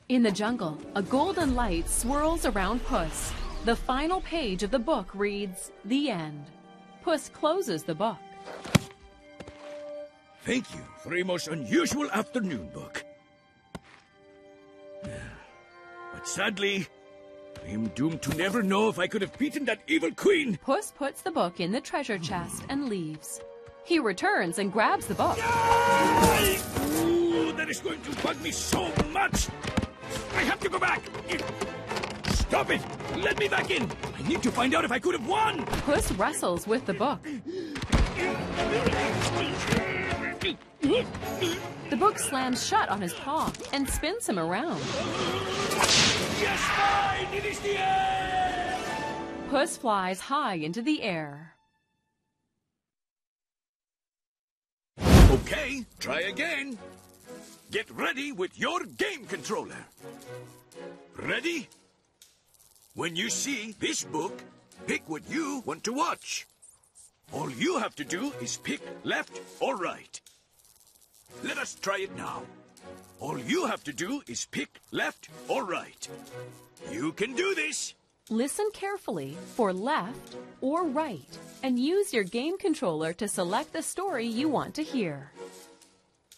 In the jungle, a golden light swirls around Puss. The final page of the book reads, "The End." Puss closes the book. Thank you for a most unusual afternoon book. But sadly, I am doomed to never know if I could have beaten that evil queen. Puss puts the book in the treasure chest and leaves. He returns and grabs the book. Ooh, that is going to bug me so much. I have to go back. Stop it! Let me back in. I need to find out if I could have won. Puss wrestles with the book. The book slams shut on his paw and spins him around. Yes, fine! It is the end! Puss flies high into the air. Okay, try again. Get ready with your game controller. Ready? When you see this book, pick what you want to watch. All you have to do is pick left or right. Let us try it now. All you have to do is pick left or right. You can do this. Listen carefully for left or right and use your game controller to select the story you want to hear.